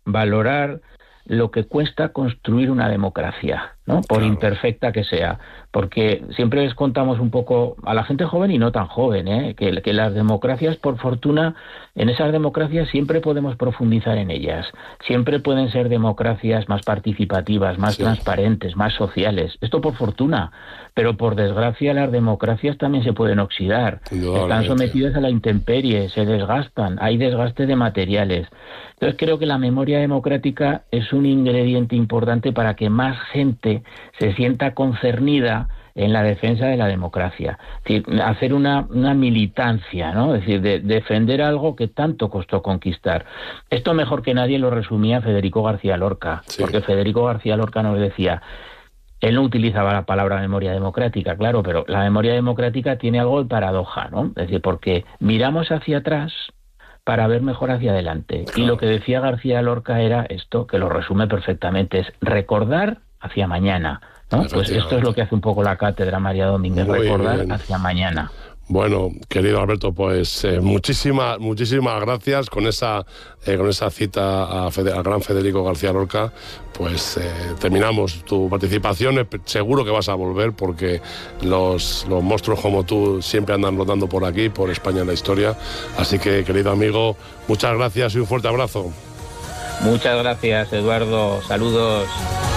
valorar lo que cuesta construir una democracia, ¿no? Por imperfecta que sea. Porque siempre les contamos un poco a la gente joven y no tan joven, que las democracias, por fortuna, en esas democracias siempre podemos profundizar en ellas. Siempre pueden ser democracias más participativas, más transparentes, más sociales. Esto por fortuna. Pero por desgracia las democracias también se pueden oxidar. Están sometidas a la intemperie, se desgastan, hay desgaste de materiales. Entonces creo que la memoria democrática es un ingrediente importante para que más gente se sienta concernida en la defensa de la democracia. Es decir, hacer una militancia, ¿no? Es decir, de defender algo que tanto costó conquistar. Esto mejor que nadie lo resumía Federico García Lorca, porque Federico García Lorca nos decía, él no utilizaba la palabra memoria democrática, claro, pero la memoria democrática tiene algo de paradoja, ¿no? Es decir, porque miramos hacia atrás para ver mejor hacia adelante. Y lo que decía García Lorca era esto, que lo resume perfectamente, es recordar hacia mañana, ¿no? Pues esto es lo que hace un poco la cátedra María Domínguez, recordar hacia mañana. Bueno, querido Alberto, pues muchísimas gracias con esa cita al gran Federico García Lorca. Pues terminamos tu participación. Seguro que vas a volver porque los monstruos como tú siempre andan rotando por aquí, por España en la historia. Así que, querido amigo, muchas gracias y un fuerte abrazo. Muchas gracias, Eduardo. Saludos.